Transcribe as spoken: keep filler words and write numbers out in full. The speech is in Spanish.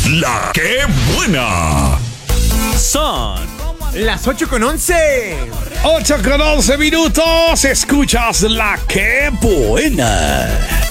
La que buena. Son las ocho con once. ocho con once minutos. Escuchas La que buena.